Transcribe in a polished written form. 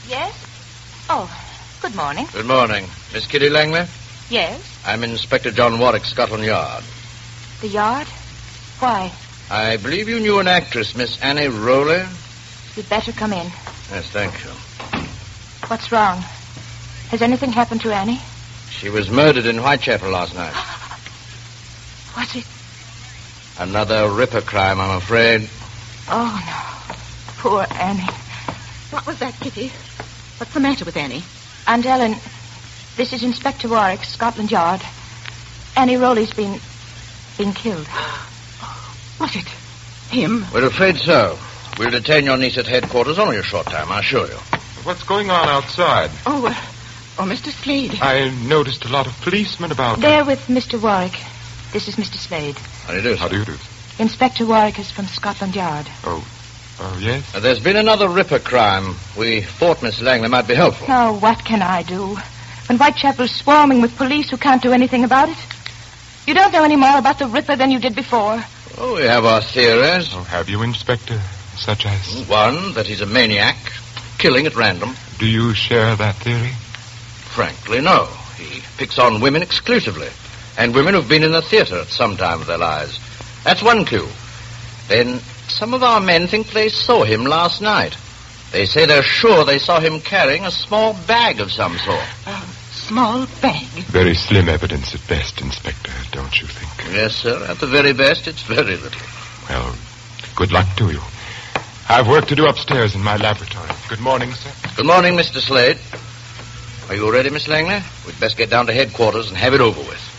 Yes? Oh, good morning. Good morning. Miss Kitty Langley? Yes? I'm Inspector John Warwick, Scotland Yard. The Yard? Why? I believe you knew an actress, Miss Annie Rowley? You'd better come in. Yes, thank you. What's wrong? Has anything happened to Annie? She was murdered in Whitechapel last night. Was it? Another Ripper crime, I'm afraid. Oh, no. Poor Annie. What was that, Kitty? What's the matter with Annie? Aunt Ellen, this is Inspector Warwick, Scotland Yard. Annie Rowley's been killed. Was it him? We're afraid so. We'll detain your niece at headquarters only a short time, I assure you. What's going on outside? Oh, Mr. Slade. I noticed a lot of policemen about. There with Mr. Warwick. This is Mr. Slade. How do you do, sir? How do you do? Inspector Warwick is from Scotland Yard. Oh, yes? There's been another Ripper crime. We thought Miss Langley might be helpful. Oh, what can I do? When Whitechapel's swarming with police who can't do anything about it? You don't know any more about the Ripper than you did before. Oh, we have our theories. Oh, have you, Inspector? Such as? One, that he's a maniac, killing at random. Do you share that theory? Frankly, no. He picks on women exclusively, and women who've been in the theater at some time of their lives. That's one clue. Then, some of our men think they saw him last night. They say they're sure they saw him carrying a small bag of some sort. Small bag. Very slim evidence at best, Inspector, don't you think? Yes, sir. At the very best, it's very little. Well, good luck to you. I've work to do upstairs in my laboratory. Good morning, sir. Good morning, Mr. Slade. Are you ready, Miss Langley? We'd best get down to headquarters and have it over with.